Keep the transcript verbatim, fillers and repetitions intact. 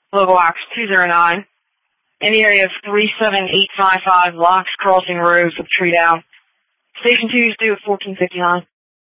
Local Wax two zero nine. In the area of three seven eight five five Locks Crossing Road, Tree Down. Station two is due at fourteen fifty-nine.